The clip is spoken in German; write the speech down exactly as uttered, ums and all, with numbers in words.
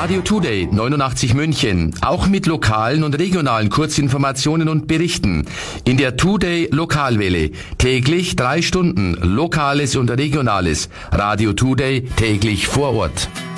Radio Today neunundachtzig München, auch mit lokalen und regionalen Kurzinformationen und Berichten. In der Today Lokalwelle, täglich drei Stunden, Lokales und Regionales. Radio Today, täglich vor Ort.